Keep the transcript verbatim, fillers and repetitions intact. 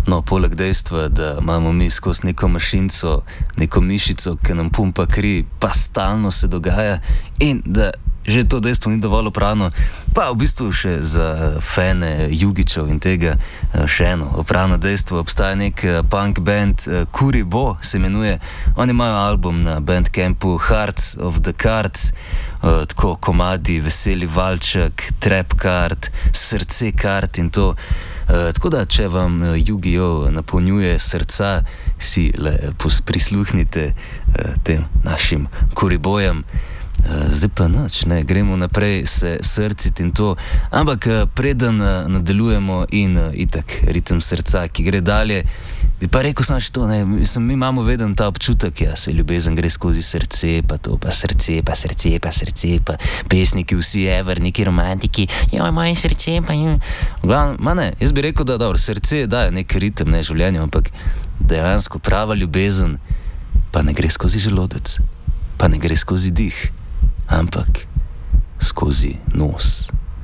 No, poleg dejstva, da imamo mi skozi neko mašinco, neko mišico, ki nam pumpa kri, pa stalno se dogaja in da že to dejstvo ni dovolj oprano, pa v bistvu še za fane Jugičev in tega še eno oprano dejstvo. Obstaja nek punk band, Kuribo se imenuje, oni imajo album na Bandcampu Hearts of the Cards, tako komadi, veseli valček, trap card, srce card in to. Tako da, če vam Yu-Gi-Oh napolnjuje srca, si le prisluhnite tem našim Kuribojem. Zdaj pa nič, ne, gremo naprej se srciti in to, ampak preden nadaljujemo in itak ritem srca, ki gre dalje, bi pa rekel sam še to, ne, mislim, mi imamo veden ta občutek, ja, se ljubezen gre skozi srce, pa to, pa srce, pa srce, pa srce, pa pesniki vsi ever, neki romantiki, joj, moje srce, pa joj. Glavno, ma ne, jaz bi rekel, da dobro, srce daje nek ritem, ne, življenju, ampak dejansko prava ljubezen pa ne gre skozi želodec, pa ne gre skozi dih, ampak skozi nos.